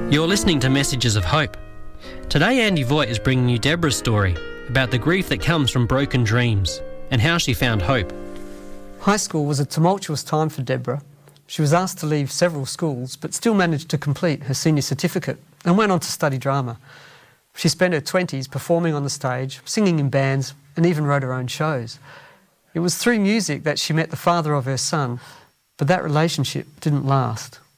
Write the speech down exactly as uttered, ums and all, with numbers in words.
You're listening to Messages of Hope. Today Andy Voigt is bringing you Deborah's story about the grief that comes from broken dreams and how she found hope. High school was a tumultuous time for Deborah. She was asked to leave several schools but still managed to complete her senior certificate and went on to study drama. She spent her twenties performing on the stage, singing in bands and even wrote her own shows. It was through music that she met the father of her son, but that relationship didn't last.